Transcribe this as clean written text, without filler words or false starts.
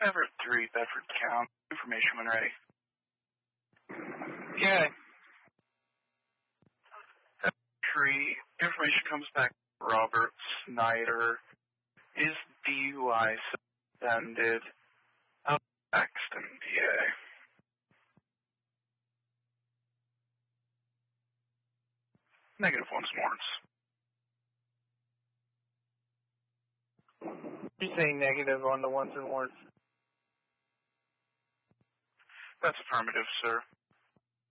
Everett 3, Bedford County. Information when ready. Okay. Everett 3, information comes back. Robert Snyder is DUI suspended out of Paxton, PA. Negative 1 Lawrence. You're saying negative on the ones and warrants. That's affirmative, sir.